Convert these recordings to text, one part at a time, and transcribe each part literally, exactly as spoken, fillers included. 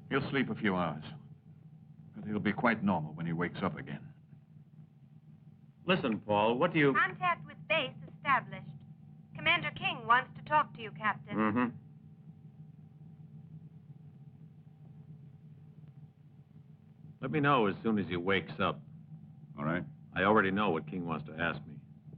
He'll sleep a few hours. But he'll be quite normal when he wakes up again. Listen, Paul, what do you... Contact with base established. Commander King wants to talk to you, Captain. Mm-hmm. Let me know as soon as he wakes up. All right. I already know what King wants to ask me.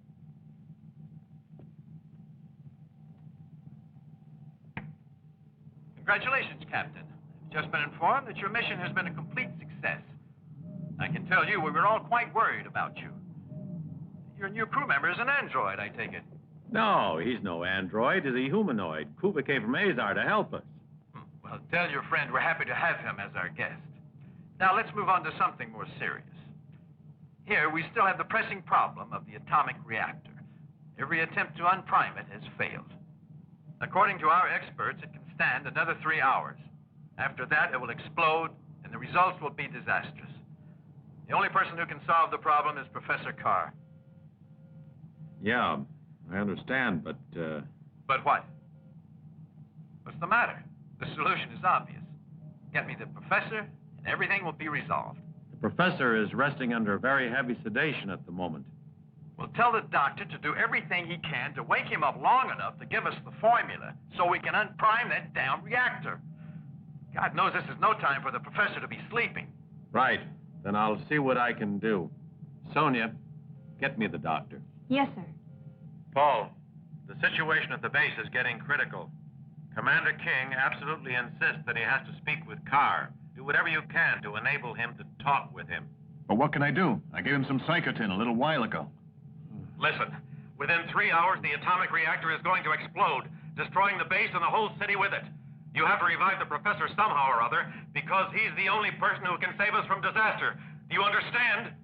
Congratulations, Captain. I've just been informed that your mission has been a complete success. I can tell you we were all quite worried about you. Your new crew member is an android, I take it. No, he's no android. He's a humanoid. Kuba came from Azar to help us. Hmm. Well, tell your friend we're happy to have him as our guest. Now, let's move on to something more serious. Here, we still have the pressing problem of the atomic reactor. Every attempt to unprime it has failed. According to our experts, it can stand another three hours. After that, it will explode, and the results will be disastrous. The only person who can solve the problem is Professor Carr. Yeah, I understand, but, uh... But what? What's the matter? The solution is obvious. Get me the professor, and everything will be resolved. The professor is resting under very heavy sedation at the moment. Well, tell the doctor to do everything he can to wake him up long enough to give us the formula so we can unprime that damn reactor. God knows this is no time for the professor to be sleeping. Right. Then I'll see what I can do. Sonia, get me the doctor. Yes, sir. Paul, the situation at the base is getting critical. Commander King absolutely insists that he has to speak with Carr. Do whatever you can to enable him to talk with him. But what can I do? I gave him some Psychotin a little while ago. Listen, within three hours, the atomic reactor is going to explode, destroying the base and the whole city with it. You have to revive the professor somehow or other, because he's the only person who can save us from disaster. Do you understand?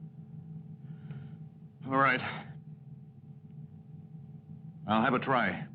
All right. I'll have a try.